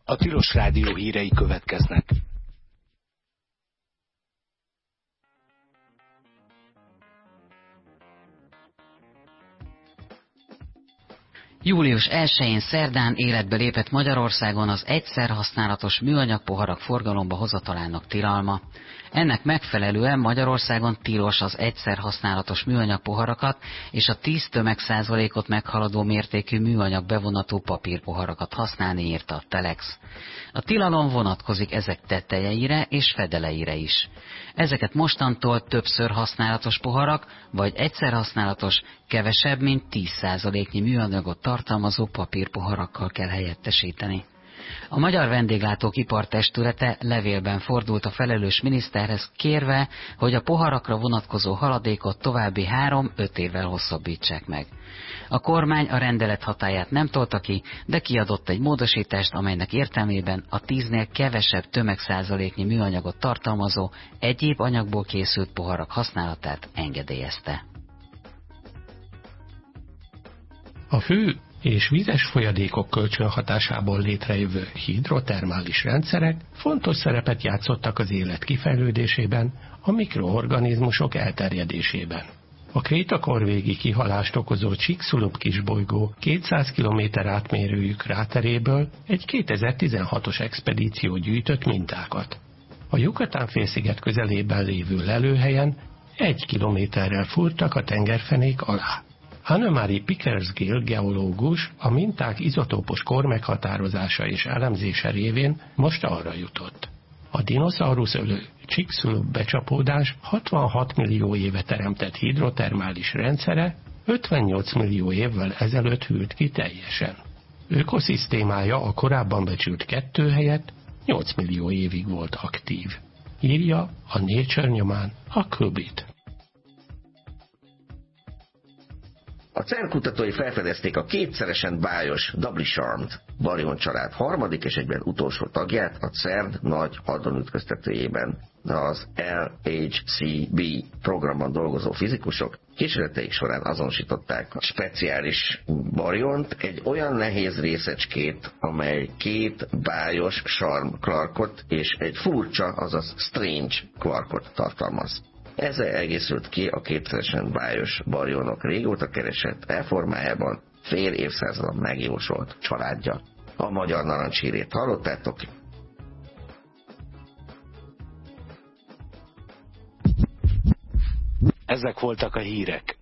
A Tilos Rádió hírei következnek. Július 1-én szerdán életbe lépett Magyarországon az egyszer használatos műanyag poharak forgalomba hozatalának tilalma. Ennek megfelelően Magyarországon tilos az egyszer használatos műanyag poharakat és a 10 tömegszázalékot meghaladó mértékű műanyag bevonatú papírpoharakat használni, írta a Telex. A tilalom vonatkozik ezek tetejeire és fedeleire is. Ezeket mostantól többször használatos poharak, vagy egyszer használatos, kevesebb, mint 10%-nyi műanyagot tartalmazó papírpoharakkal kell helyettesíteni. A Magyar Vendéglátók Ipartestülete levélben fordult a felelős miniszterhez, kérve, hogy a poharakra vonatkozó haladékot további 3-5 évvel hosszabbítsák meg. A kormány a rendelet hatályát nem tolta ki, de kiadott egy módosítást, amelynek értelmében a 10-nél kevesebb tömegszázaléknyi műanyagot tartalmazó, egyéb anyagból készült poharak használatát engedélyezte. A fő és vízes folyadékok kölcsönhatásából létrejövő hidrotermális rendszerek fontos szerepet játszottak az élet kifejlődésében, a mikroorganizmusok elterjedésében. A krétakorvégi kihalást okozó Chicxulub kisbolygó 200 km átmérőjű kráteréből egy 2016-os expedíció gyűjtött mintákat. A Yucatán-félsziget közelében lévő lelőhelyen 1 kilométerrel fúrtak a tengerfenék alá. Anne-Marie Pickersgill geológus a minták izotópos kor meghatározása és elemzése révén most arra jutott. A dinoszauruszölő Chicxulub becsapódás 66 millió éve teremtett hidrotermális rendszere 58 millió évvel ezelőtt hűlt ki teljesen. Ökoszisztémája a korábban becsült 2 helyett 8 millió évig volt aktív. Írja a Nature nyomán a Kubit. A CERN kutatói felfedezték a kétszeresen bájos Doubly Charmed baryon család harmadik és egyben utolsó tagját a CERN nagy hadronütköztetőjében. Az LHCb programban dolgozó fizikusok kísérleteik során azonosították a speciális baryont, egy olyan nehéz részecskét, amely 2 bájos Charm kvarkot és egy furcsa, azaz strange kvarkot tartalmaz. Ezzel egészült ki a kétszeresen bájos barjonok régóta keresett elformájában fél évszázadon megjósolt családja. A magyar narancshírét hallottátok? Ezek voltak a hírek.